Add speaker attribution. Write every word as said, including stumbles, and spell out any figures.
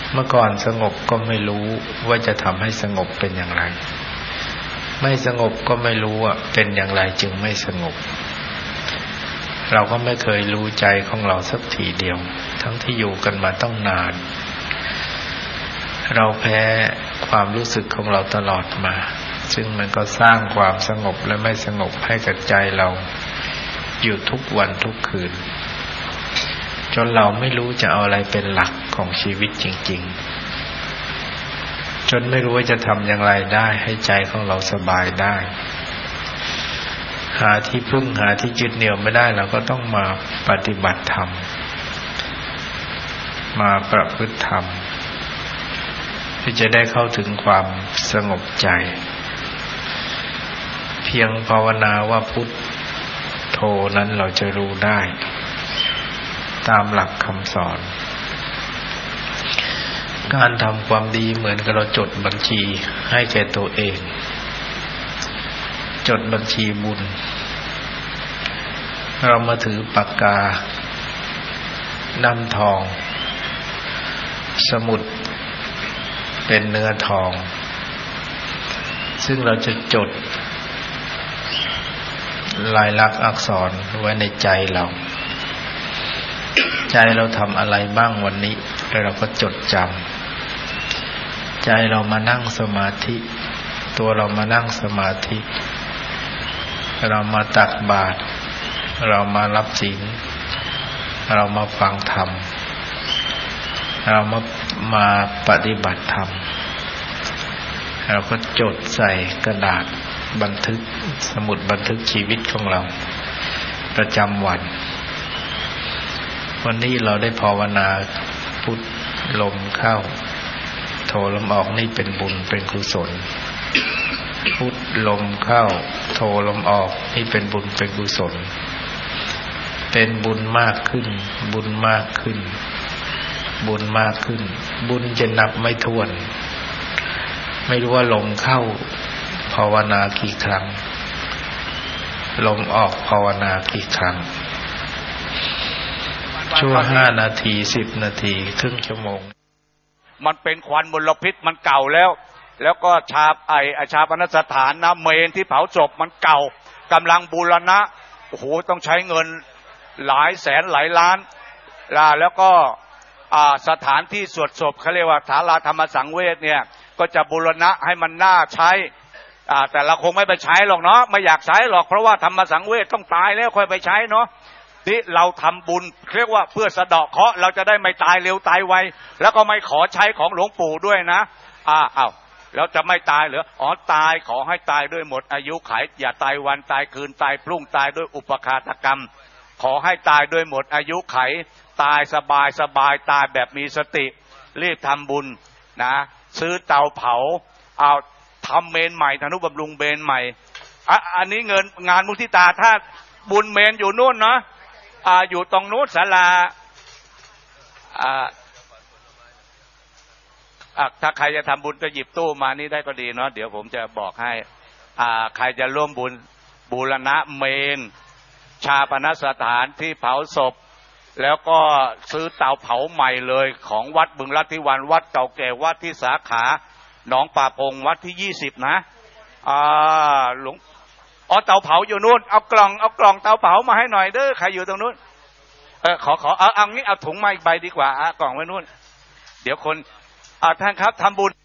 Speaker 1: เมื่อก่อนสงบก็ไม่รู้ว่าจะทำให้สงบเป็นอย่างไรไม่สงบก็ไม่รู้ว่าเป็นอย่างไรจึงไม่สงบเราก็ไม่เคยรู้ใจของเราสักทีเดียวทั้งที่อยู่กันมาต้องนานเราแพ้ความรู้สึกของเราตลอดมาซึ่งมันก็สร้างความสงบและไม่สงบให้กับใจเราอยู่ทุกวันทุกคืนจนเราไม่รู้จะเอาอะไรเป็นหลักของชีวิตจริงๆจนไม่รู้ว่าจะทำอย่างไรได้ให้ใจของเราสบายได้หาที่พึ่งหาที่ยึดเหนี่ยวไม่ได้เราก็ต้องมาปฏิบัติธรรมมาประพฤติธรรมเพื่อจะได้เข้าถึงความสงบใจเพียงภาวนาว่าพุทโธนั้นเราจะรู้ได้ตามหลักคำสอนการทำความดีเหมือนกับเราจดบัญชีให้แก่ตัวเองจดบัญชีบุญเรามาถือปากกานำทองสมุดเป็นเนื้อทองซึ่งเราจะจดลายลักษณ์อักษรไว้ในใจเราใจเราทำอะไรบ้างวันนี้แล้วเราก็จดจำใจเรามานั่งสมาธิตัวเรามานั่งสมาธิเรามาตักบาตรเรามารับศีลเรามาฟังธรรมเรามามาปฏิบัติธรรมเราก็จดใส่กระดาษบันทึกสมุดบันทึกชีวิตของเราประจำวันวันนี้เราได้ภาวนาพุทลมเข้าโธลมออกนี่เป็นบุญเป็นกุศลพุทลมเข้าโธลมออกนี่เป็นบุญเป็นกุศลเป็นบุญมากขึ้นบุญมากขึ้นบุญมากขึ้นบุญจะนับไม่ถ้วนไม่รู้ว่าลมเข้าภาวนากี่ครั้งลมออกภาวนากี่ครั้งชั่วห้านาทีสิบนาทีครึ่งชั่วโมง
Speaker 2: มันเป็นควันมลพิษมันเก่าแล้วแล้วก็ชาไออาชาปนสถานนะเมนที่เผาศพมันเก่ากำลังบูรณะโอ้โหต้องใช้เงินหลายแสนหลายล้านแล้วก็สถานที่สวดศพเขาเรียกว่าศาลาธรรมสังเวชเนี่ยก็จะบูรณะให้มันน่าใช้แต่เราคงไม่ไปใช้หรอกเนาะไม่อยากใช้หรอกเพราะว่าธรรมสังเวชต้องตายแล้วค่อยไปใช้เนาะที่เราทำบุญเรียกว่าเพื่อสะเดาะเคราะห์เราจะได้ไม่ตายเร็วตายไวแล้วก็ไม่ขอใช้ของหลวงปู่ด้วยนะอ้าอ้าวแล้วจะไม่ตายเหรออ๋อตายขอให้ตายด้วยหมดอายุขัยอย่าตายวันตายคืนตายพรุ่งตายด้วยอุปฆาตกรรมขอให้ตายด้วยหมดอายุขัยตายสบายสบายตายแบบมีสติรีบทำบุญนะซื้อเตาเผาเอาทำเมนใหม่ธนุบำรุงเมนใหม่อ่ะอันนี้เงินงานมุทิตาถ้าบุญเมนอยู่นู่นเนาะอ่าอยู่ตรงนู้นศาลาอ่าอ่ะถ้าใครจะทำบุญก็หยิบตู้มานี่ได้ก็ดีเนาะเดี๋ยวผมจะบอกให้อ่าใครจะร่วมบุญบูรณะเมนชาปนสถานที่เผาศพแล้วก็ซื้อเตาเผาใหม่เลยของวัดบึงลัทธิวันวัดเก่าแก่วัดที่สาขาหนองป่าพงวัดที่ยี่สิบนะอ่าหลวงอ๋อเตาเผาอยู่นู่นเอากล่องเอากล่องเตาเผามาให้หน่อยเด้อใครอยู่ตรงนู้นเออขอขอเอาเอางี้เอาถุงมาอีกใบดีกว่าอ่ะกล่องไว้นู่นเดี๋ยวคนอ่าท่านครับทำบุญ